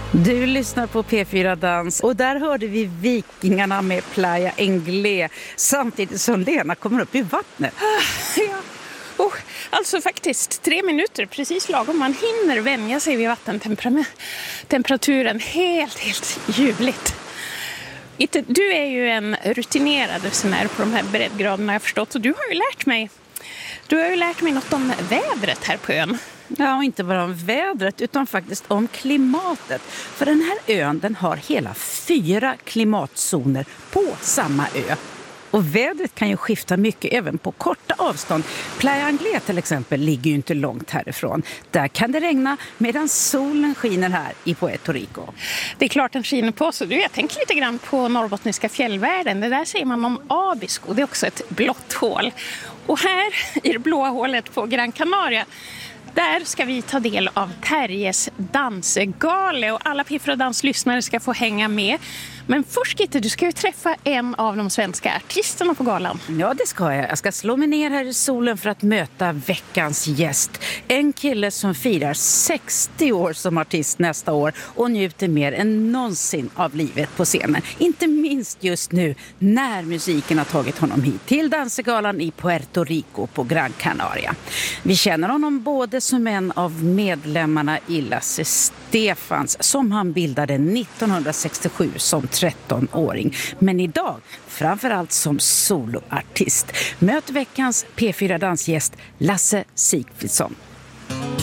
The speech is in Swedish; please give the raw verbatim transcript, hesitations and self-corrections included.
Du lyssnar på P fyra Dans och där hörde vi Vikingarna med Playa Englé samtidigt som Lena kommer upp i vattnet. Ja, oh, alltså faktiskt tre minuter, precis lagom. Man hinner vänja sig vid vattentemperaturen helt, helt ljuvligt. Du är ju en rutinerad resenär på de här breddgraderna, jag förstått. Och du har ju lärt mig, du har ju lärt mig något om vädret här på ön. Ja, och inte bara om vädret utan faktiskt om klimatet. För den här ön, den har hela fyra klimatzoner på samma ö. Och vädret kan ju skifta mycket även på korta avstånd. Playa Englé till exempel ligger ju inte långt härifrån. Där kan det regna medan solen skiner här i Puerto Rico. Det är klart den skiner på så. Du, jag tänker lite grann på norrbottniska fjällvärlden. Det där säger man om Abisko. Det är också ett blått hål. Och här i det blåa hålet på Gran Canaria, där ska vi ta del av Terjes dansgale och alla P fyra Dans-lyssnare ska få hänga med. Men först Gitte, du ska ju träffa en av de svenska artisterna på galan. Ja, det ska jag. Jag ska slå mig ner här i solen för att möta veckans gäst. En kille som firar sextio år som artist nästa år och njuter mer än någonsin av livet på scenen. Inte minst just nu när musiken har tagit honom hit till dansgalan i Puerto Rico på Gran Canaria. Vi känner honom både som en av medlemmarna i Lasse Stefans som han bildade nittonhundrasextiosju som trettonåring. Men idag framförallt som soloartist. Möt veckans P fyra Dansgäst Lasse Sigfridsson.